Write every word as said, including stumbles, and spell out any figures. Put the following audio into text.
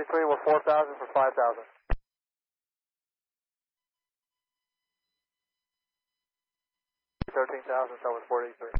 eighty-three, we're four thousand for five thousand. thirteen thousand, that was four eighty-three.